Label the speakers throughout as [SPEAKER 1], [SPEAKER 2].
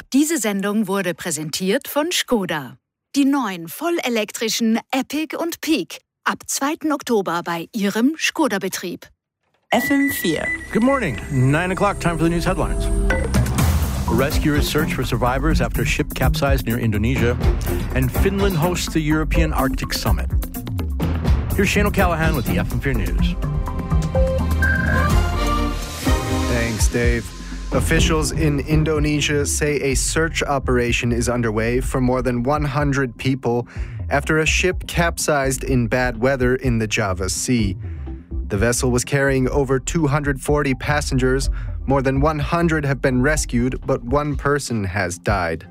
[SPEAKER 1] Diese Sendung wurde präsentiert von Škoda. Die neuen vollelektrischen Epic und Peak. Ab 2. Oktober bei Ihrem Škoda-Betrieb.
[SPEAKER 2] FM4.
[SPEAKER 3] Good morning. 9 o'clock, time for the news headlines. Rescuers search for survivors after a ship capsized near Indonesia. And Finland hosts the European Arctic Summit. Here's Shane O'Callaghan with the FM4 News.
[SPEAKER 4] Thanks, Dave. Officials in Indonesia say a search operation is underway for more than 100 people after a ship capsized in bad weather in the Java Sea. The vessel was carrying over 240 passengers. More than 100 have been rescued, but one person has died.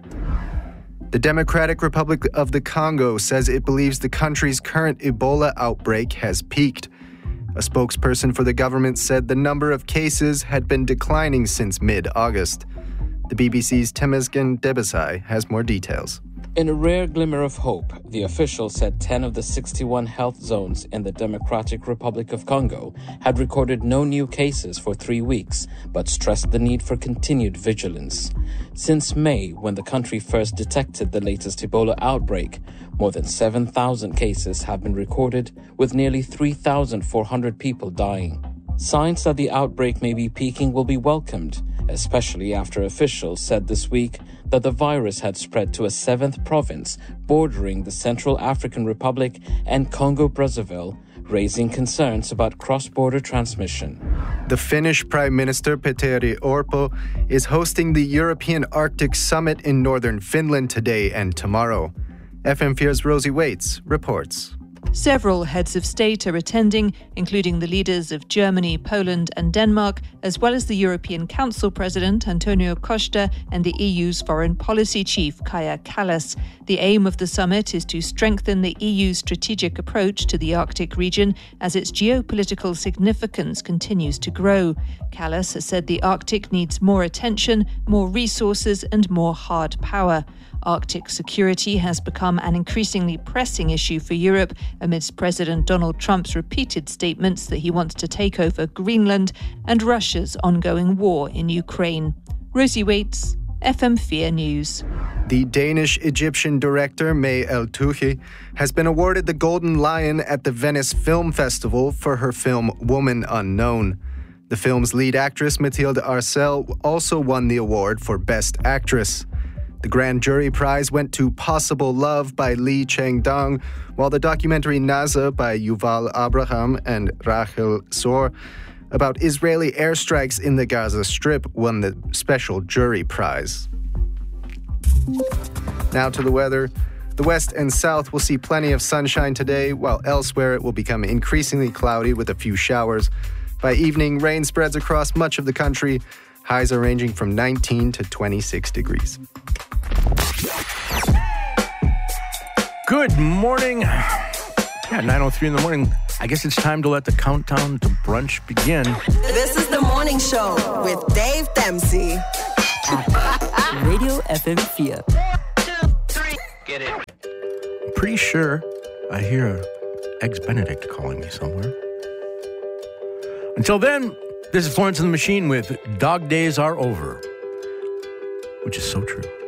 [SPEAKER 4] The Democratic Republic of the Congo says it believes the country's current Ebola outbreak has peaked. A spokesperson for the government said the number of cases had been declining since mid-August. The BBC's Temesgen Debesai has more details.
[SPEAKER 5] In a rare glimmer of hope, the official said 10 of the 61 health zones in the Democratic Republic of Congo had recorded no new cases for 3 weeks, but stressed the need for continued vigilance. Since May, when the country first detected the latest Ebola outbreak, more than 7,000 cases have been recorded, with nearly 3,400 people dying. Signs that the outbreak may be peaking will be welcomed, especially after officials said this week that the virus had spread to a 7th province bordering the Central African Republic and Congo-Brazzaville, raising concerns about cross-border transmission.
[SPEAKER 4] The Finnish Prime Minister Petteri Orpo is hosting the European Arctic Summit in northern Finland today and tomorrow. FM4's Rosie Waits reports.
[SPEAKER 2] Several heads of state are attending, including the leaders of Germany, Poland and Denmark, as well as the European Council President Antonio Costa and the EU's Foreign Policy Chief Kaja Kallas. The aim of the summit is to strengthen the EU's strategic approach to the Arctic region as its geopolitical significance continues to grow. Kallas has said the Arctic needs more attention, more resources and more hard power. Arctic security has become an increasingly pressing issue for Europe amidst President Donald Trump's repeated statements that he wants to take over Greenland and Russia's ongoing war in Ukraine. Rosie Waits, FM4 News.
[SPEAKER 4] The Danish-Egyptian director May El-Touhi has been awarded the Golden Lion at the Venice Film Festival for her film Woman Unknown. The film's lead actress Mathilde Arcel also won the award for Best Actress. The grand jury prize went to Possible Love by Lee Chang-dong, while the documentary Naza by Yuval Abraham and Rachel Sor about Israeli airstrikes in the Gaza Strip won the special jury prize. Now to the weather. The west and south will see plenty of sunshine today, while elsewhere it will become increasingly cloudy with a few showers. By evening, rain spreads across much of the country. Highs are ranging from 19 to 26 degrees.
[SPEAKER 3] Good morning. 9:03 in the morning. I guess it's time to let the countdown to brunch begin.
[SPEAKER 6] This is the morning show with Dave Dempsey.
[SPEAKER 2] Radio FM4.
[SPEAKER 6] 1, 2, 3, get it.
[SPEAKER 3] I'm pretty sure I hear Eggs Benedict calling me somewhere. Until then, this is Florence and the Machine with Dog Days Are Over, which is so true.